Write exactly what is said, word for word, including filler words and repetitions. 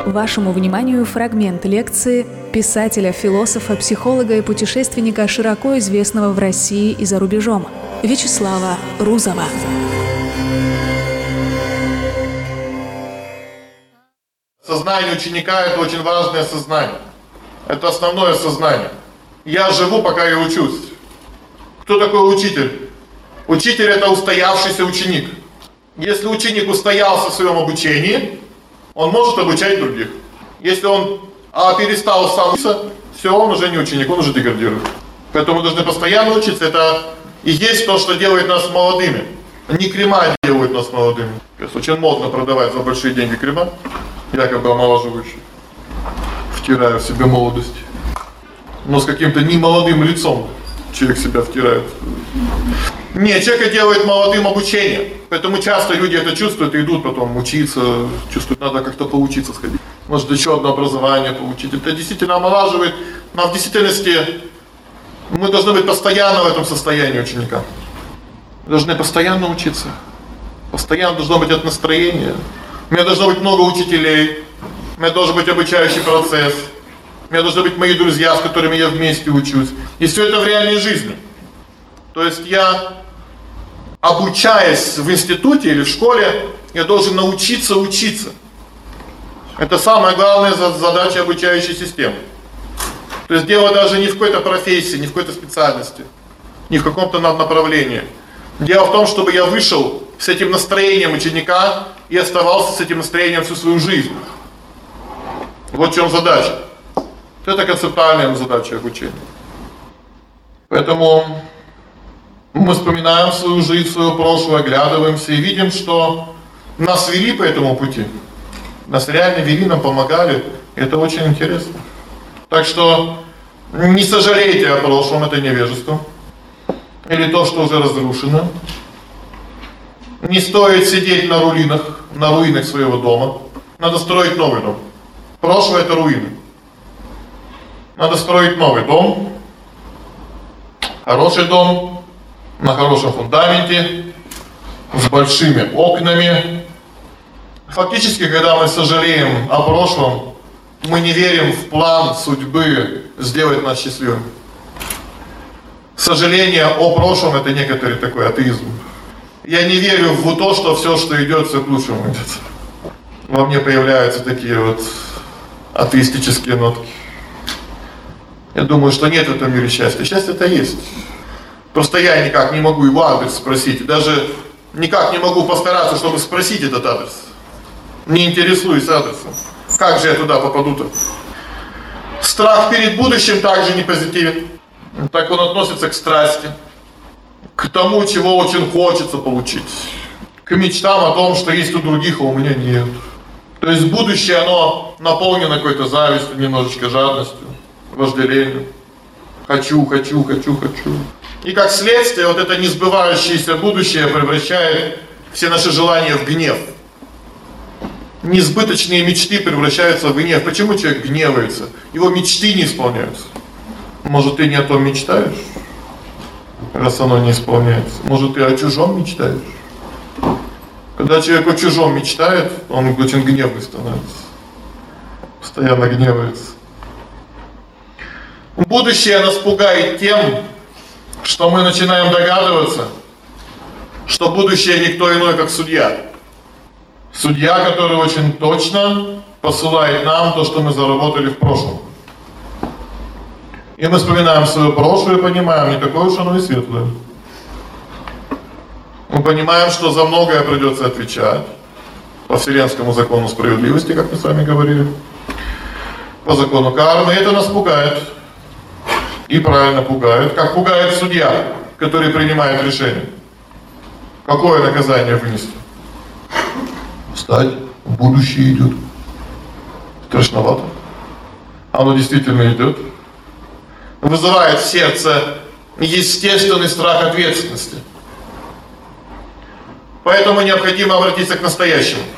Вашему вниманию фрагмент лекции писателя, философа, психолога и путешественника, широко известного в России и за рубежом, Вячеслава Рузова. Сознание ученика – это очень важное сознание. Это основное сознание. Я живу, пока я учусь. Кто такой учитель? Учитель – это устоявшийся ученик. Если ученик устоялся в своем обучении, он может обучать других. Если он а, перестал сам учиться, все, он уже не ученик, он уже деградирует. Поэтому мы должны постоянно учиться. Это и есть то, что делает нас молодыми. Не крема делают нас молодыми. Очень модно продавать за большие деньги крема, якобы омолаживающие, втирая в себя молодость. Но с каким-то немолодым лицом человек себя втирает. Нет, человека делает молодым обучение. Поэтому часто люди это чувствуют и идут потом учиться, чувствуют, надо как-то поучиться сходить. Может, еще одно образование получить. Это действительно омолаживает. Но в действительности мы должны быть постоянно в этом состоянии ученика. Мы должны постоянно учиться. Постоянно должно быть это настроение. У меня должно быть много учителей. У меня должен быть обучающий процесс. У меня должны быть мои друзья, с которыми я вместе учусь. И все это в реальной жизни. То есть я, обучаясь в институте или в школе, я должен научиться учиться. Это самая главная задача обучающей системы. То есть дело даже не в какой-то профессии, не в какой-то специальности, не в каком-то направлении. Дело в том, чтобы я вышел с этим настроением ученика и оставался с этим настроением всю свою жизнь. Вот в чем задача. Это концептуальная задача обучения. Поэтому мы вспоминаем свою жизнь, свое прошлое, оглядываемся и видим, что нас вели по этому пути. Нас реально вели, нам помогали. Это очень интересно. Так что не сожалейте о прошлом, это невежество. Или то, что уже разрушено. Не стоит сидеть на руинах, на руинах своего дома. Надо строить новый дом. Прошлое – это руины. Надо строить новый дом. Хороший дом, на хорошем фундаменте, с большими окнами. Фактически, когда мы сожалеем о прошлом, мы не верим в план судьбы сделать нас счастливыми. Сожаление о прошлом – это некоторый такой атеизм. Я не верю в то, что все, что идет, все к лучшему идет. Во мне появляются такие вот атеистические нотки. Я думаю, что нет в этом мире счастья. Счастье-то есть. Просто я никак не могу его адрес спросить. Даже никак не могу постараться, чтобы спросить этот адрес. Не интересуюсь адресом. Как же я туда попаду-то? Страх перед будущим также не позитивен. Так он относится к страсти. К тому, чего очень хочется получить. К мечтам о том, что есть у других, а у меня нет. То есть будущее, оно наполнено какой-то завистью, немножечко жадностью, вожделением. Хочу, хочу, хочу, хочу. И как следствие, вот это несбывающееся будущее превращает все наши желания в гнев. Несбыточные мечты превращаются в гнев. Почему человек гневается? Его мечты не исполняются. Может, ты не о том мечтаешь, раз оно не исполняется? Может, ты о чужом мечтаешь? Когда человек о чужом мечтает, он очень гневный становится. Постоянно гневается. Будущее нас пугает тем, что мы начинаем догадываться, что будущее никто иной, как судья. Судья, который очень точно посылает нам то, что мы заработали в прошлом. И мы вспоминаем свое прошлое и понимаем, не такое уж оно и светлое. Мы понимаем, что за многое придется отвечать. По вселенскому закону справедливости, как мы с вами говорили. По закону кармы. И это нас пугает. И правильно пугает. Как пугает судья, который принимает решение. Какое наказание вынести? Встать, будущее идет. Страшновато. Оно действительно идет. Вызывает в сердце естественный страх ответственности. Поэтому необходимо обратиться к настоящему.